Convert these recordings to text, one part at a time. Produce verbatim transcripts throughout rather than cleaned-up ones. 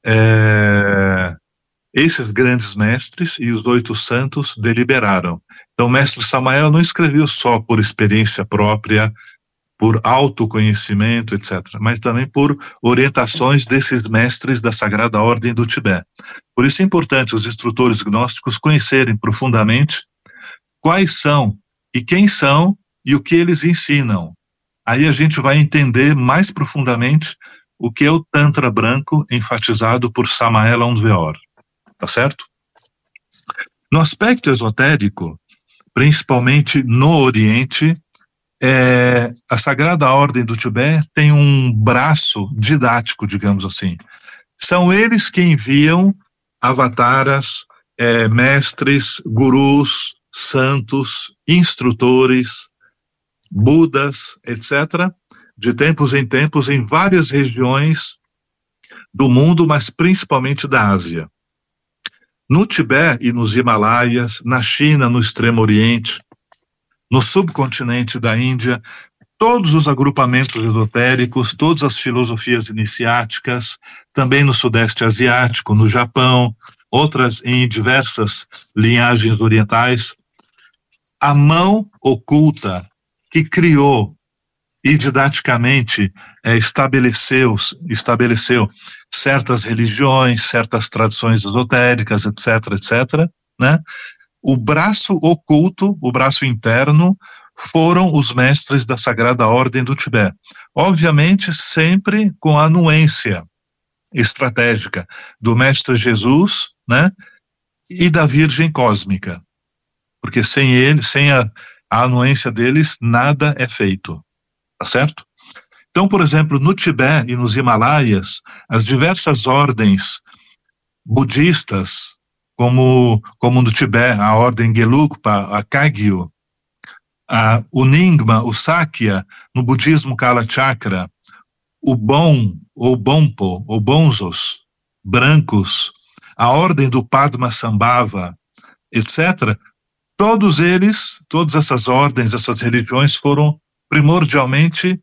é, esses grandes mestres e os oito santos deliberaram. Então, o mestre Samael não escreveu só por experiência própria, por autoconhecimento, etcétera, mas também por orientações desses mestres da Sagrada Ordem do Tibete. Por isso é importante os instrutores gnósticos conhecerem profundamente quais são e quem são e o que eles ensinam. Aí a gente vai entender mais profundamente o que é o Tantra branco enfatizado por Samael Aun Weor. Tá certo? No aspecto esotérico, principalmente no Oriente, é, a Sagrada Ordem do Tibete tem um braço didático, digamos assim. São eles que enviam avataras, é, mestres, gurus, santos, instrutores, budas, etcétera, de tempos em tempos em várias regiões do mundo, mas principalmente da Ásia. No Tibete e nos Himalaias, na China, no Extremo Oriente, no subcontinente da Índia, todos os agrupamentos esotéricos, todas as filosofias iniciáticas, também no Sudeste Asiático, no Japão, outras em diversas linhagens orientais, a mão oculta que criou e didaticamente é, estabeleceu, estabeleceu certas religiões, certas tradições esotéricas, etc, etc, né? O braço oculto, o braço interno, foram os mestres da Sagrada Ordem do Tibete. Obviamente, sempre com a anuência estratégica do Mestre Jesus, né? E da Virgem Cósmica. Porque sem ele, sem a, a anuência deles, nada é feito. Tá certo? Então, por exemplo, no Tibete e nos Himalaias, as diversas ordens budistas, como, como no Tibete, a ordem Gelugpa, a Kagyu, a, o Nyingma, o Sakya, no budismo Kalachakra, o Bon, ou Bonpo, ou Bonzos, brancos, a ordem do Padmasambhava, etcétera, todos eles, todas essas ordens, essas religiões foram primordialmente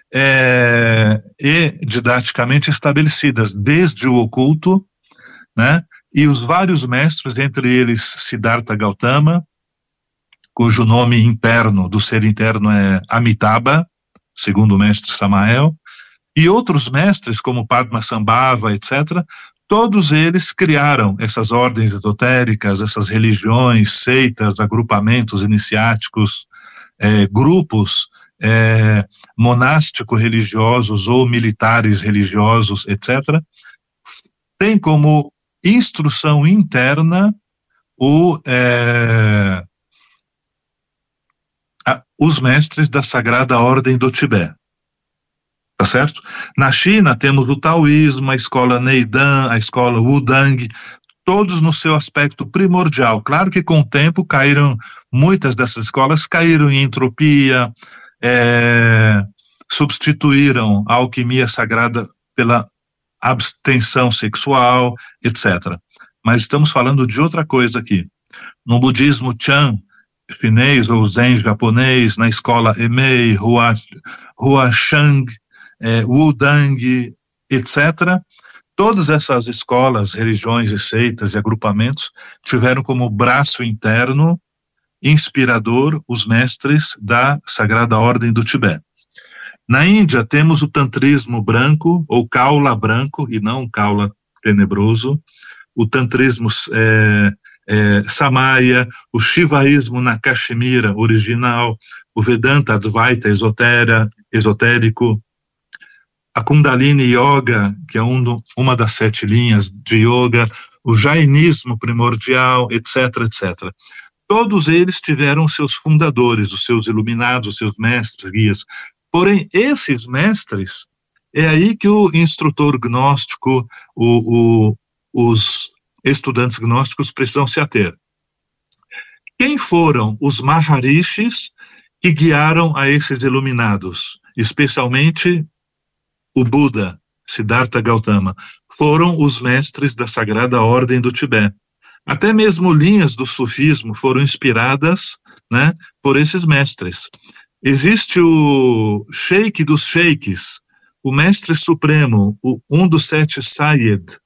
é, e didaticamente estabelecidas, desde o oculto, né, e os vários mestres, entre eles Siddhartha Gautama, cujo nome interno do ser interno é Amitabha, segundo o mestre Samael, e outros mestres como Padmasambhava, etcétera, todos eles criaram essas ordens esotéricas, essas religiões, seitas, agrupamentos iniciáticos, é, grupos é, monástico-religiosos ou militares religiosos, etcétera, tem como instrução interna o, é, a, os mestres da Sagrada Ordem do Tibete. Tá certo? Na China temos o taoísmo, a escola Neidan, a escola Wudang, todos no seu aspecto primordial. Claro que com o tempo caíram, muitas dessas escolas caíram em entropia, é, substituíram a alquimia sagrada pela abstenção sexual, etcétera. Mas estamos falando de outra coisa aqui. No budismo Chan chinês ou Zen japonês, na escola Emei, Hua, Huashang, é, Wudang, etcétera, todas essas escolas, religiões e seitas e agrupamentos tiveram como braço interno inspirador os mestres da Sagrada Ordem do Tibete. Na Índia temos o tantrismo branco, ou kaula branco, e não kaula tenebroso, o tantrismo é, é, samaya, o shivaísmo na Caxemira original, o Vedanta Advaita esotera, esotérico, a Kundalini Yoga, que é um do, uma das sete linhas de yoga, o jainismo primordial, etc, etcétera. Todos eles tiveram seus fundadores, os seus iluminados, os seus mestres, guias. Porém, esses mestres, é aí que o instrutor gnóstico, o, o, os estudantes gnósticos precisam se ater. Quem foram os Maharishis que guiaram a esses iluminados, especialmente o Buda, Siddhartha Gautama? Foram os mestres da Sagrada Ordem do Tibete. Até mesmo linhas do sufismo foram inspiradas, né, por esses mestres. Existe o Sheikh dos Sheikhs, o mestre supremo, o, um dos sete Sayyid,